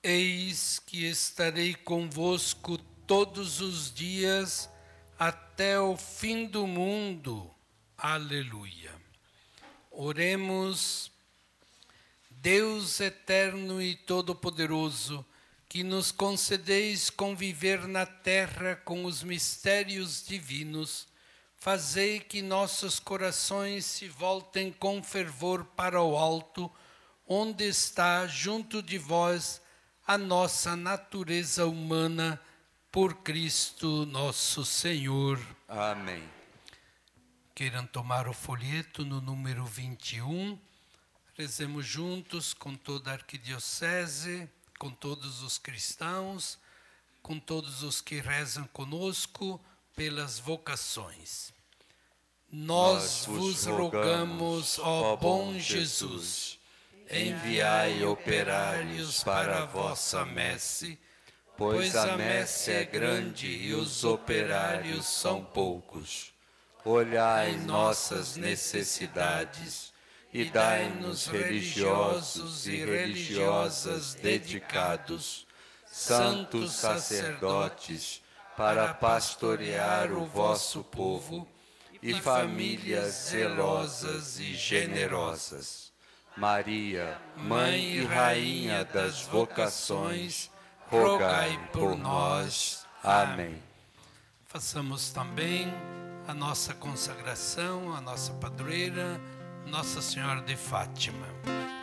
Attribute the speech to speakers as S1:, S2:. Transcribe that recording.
S1: Eis que estarei convosco todos os dias até o fim do mundo. Aleluia. Oremos. Deus eterno e todo-poderoso, que nos concedeis conviver na terra com os mistérios divinos, fazei que nossos corações se voltem com fervor para o alto, onde está junto de vós a nossa natureza humana, por Cristo nosso Senhor.
S2: Amém.
S1: Queiram tomar o folheto no número 21. Rezemos juntos com toda a arquidiocese, com todos os cristãos, com todos os que rezam conosco pelas vocações. Nós vos rogamos, ó bom Jesus, enviai operários para a vossa messe, pois a messe é grande e os operários são poucos. Olhai nossas necessidades e dai-nos religiosos e religiosas dedicados, santos sacerdotes, para pastorear o vosso povo, e famílias zelosas e generosas. Maria, Mãe e Rainha das vocações, rogai por nós. Amém. Façamos também a nossa consagração, a nossa padroeira, Nossa Senhora de Fátima.